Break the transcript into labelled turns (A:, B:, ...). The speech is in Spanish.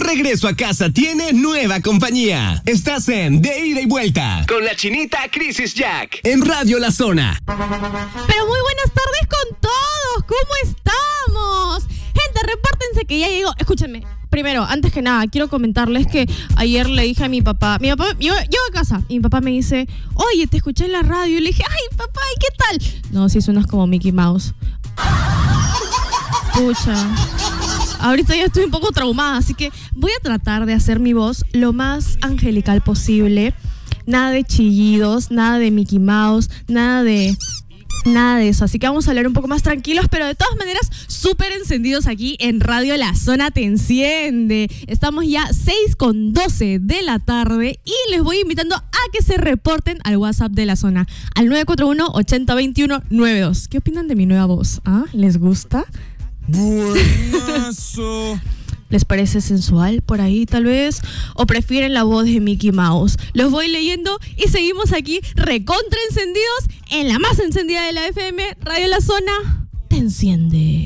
A: regreso a casa tiene nueva compañía. Estás en De Ida y Vuelta con la chinita Crisis Jack en Radio La Zona.
B: Pero muy buenas tardes con todos. ¿Cómo estamos? Gente, repártense que ya llegó. Escúchenme. Primero, antes que nada, quiero comentarles que ayer le dije a mi papá, yo a casa, y mi papá me dice, oye, te escuché en la radio. Y le dije, ay, papá, ¿y qué tal? No, sí suenas como Mickey Mouse. Pucha. Ahorita ya estoy un poco traumada, así que voy a tratar de hacer mi voz lo más angelical posible. Nada de chillidos, nada de Mickey Mouse, nada de eso. Así que vamos a hablar un poco más tranquilos, pero de todas maneras súper encendidos aquí en Radio La Zona Te Enciende. Estamos ya 6:12 de la tarde y les voy invitando a que se reporten al WhatsApp de La Zona, al 941-8021-92. ¿Qué opinan de mi nueva voz? ¿Ah? ¿Les gusta?
C: Buenazo.
B: ¿Les parece sensual por ahí tal vez? ¿O prefieren la voz de Mickey Mouse? Los voy leyendo y seguimos aquí recontra encendidos en la más encendida de la FM, Radio La Zona Te Enciende.